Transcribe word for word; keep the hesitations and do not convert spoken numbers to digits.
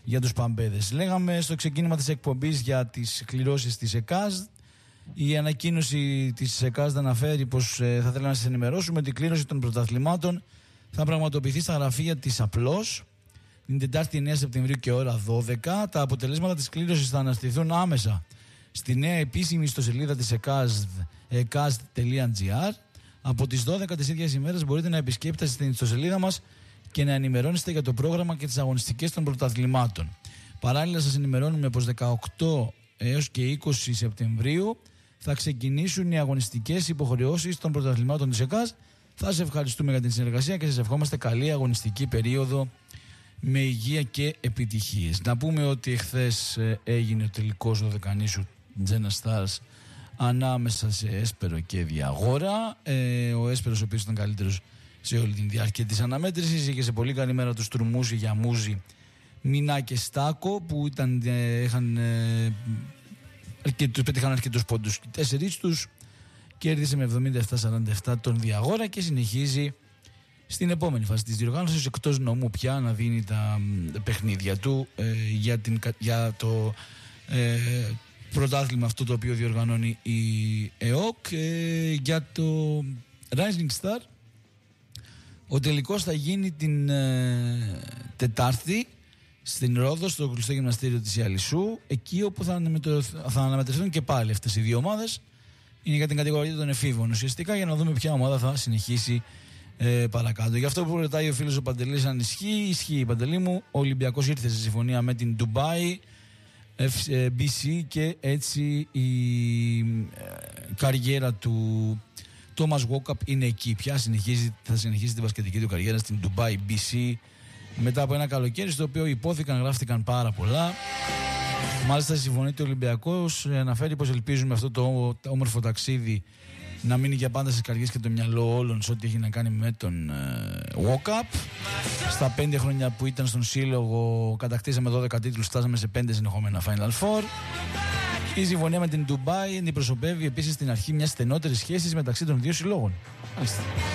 για τους Παμπέδες. Λέγαμε στο ξεκίνημα της εκπομπής για τις κληρώσεις της ΕΚΑΣΔ. Η ανακοίνωση της ΕΚΑΣΔ αναφέρει πως ε, θα θέλαμε να σας ενημερώσουμε ότι η κλήρωση των πρωταθλημάτων θα πραγματοποιηθεί στα γραφεία της Απλώς την Τετάρτη εννέα Σεπτεμβρίου και ώρα δώδεκα. Τα αποτελέσματα της κλήρωσης θα αναστηθούν άμεσα στη νέα επίσημη ιστοσελίδα της ΕΚΑΣΔ, εκασδ τελεία τζι άρ. Από τις δώδεκα της ίδιας ημέρας μπορείτε να επισκέπτεστε στην ιστοσελίδα μας και να ενημερώνεστε για το πρόγραμμα και τις αγωνιστικές των πρωταθλημάτων. Παράλληλα, σας ενημερώνουμε πως δεκαοκτώ έως και είκοσι Σεπτεμβρίου θα ξεκινήσουν οι αγωνιστικές υποχρεώσεις των πρωταθλημάτων της ΕΚΑΣΔ. Θα σας ευχαριστούμε για την συνεργασία και σας ευχόμαστε καλή αγωνιστική περίοδο με υγεία και επιτυχίες. Να πούμε ότι εχθές έγινε ο τελικός δωδεκανήσου Τζένα Stars ανάμεσα σε Έσπερο και Διαγόρα. Ε, ο Έσπερος, ο οποίος ήταν καλύτερος σε όλη την διάρκεια της αναμέτρησης, είχε σε πολύ καλή μέρα τους Τουρμούζη, Γιαμούζη, Μινά και Στάκο, που ήταν, ε, είχαν, ε, αρκετούς, πετύχαν αρκετούς πόντους. Τέσσερις τους κέρδισε με εβδομήντα επτά σαράντα επτά τον Διαγόρα και συνεχίζει στην επόμενη φάση της διοργάνωσης, εκτός νομού πια, να δίνει τα ε, παιχνίδια του ε, για, την, για το ε, πρωτάθλημα αυτό το οποίο διοργανώνει η ΕΟΚ. Ε, για το Rising Star ο τελικός θα γίνει την ε, Τετάρτη στην Ρόδο, στο κλειστό γυμναστήριο της Ιαλισσού, εκεί όπου θα, θα αναμετρηθούν και πάλι αυτές οι δύο ομάδες. Είναι για την κατηγορία των εφήβων ουσιαστικά, για να δούμε ποια ομάδα θα συνεχίσει ε, παρακάτω. Γι' αυτό που ρωτάει ο φίλος ο Παντελής αν ισχύει, ισχύει, Παντελή μου. Ο Ολυμπιακός ήρθε σε συμφωνία με την Dubai μπι σι και έτσι η ε, καριέρα του Thomas Walkup είναι εκεί πια. Συνεχίζει, θα συνεχίσει την μπασκετική του καριέρα στην Dubai μπι σι μετά από ένα καλοκαίρι στο οποίο υπόθηκαν, γράφτηκαν πάρα πολλά. Μάλιστα συμφωνείται ο Ολυμπιακός, αναφέρει πως ελπίζουμε αυτό το, το όμορφο ταξίδι να μείνει για πάντα στις καρδιές και το μυαλό όλων σε ό,τι έχει να κάνει με τον ε, Walkup. Στα πέντε χρόνια που ήταν στον σύλλογο κατακτήσαμε δώδεκα τίτλους, φτάσαμε σε πέντε συνεχόμενα Final Four. Η συμφωνία με την Dubai αντιπροσωπεύει επίσης την αρχή μιας στενότερης σχέσης μεταξύ των δύο συλλόγων.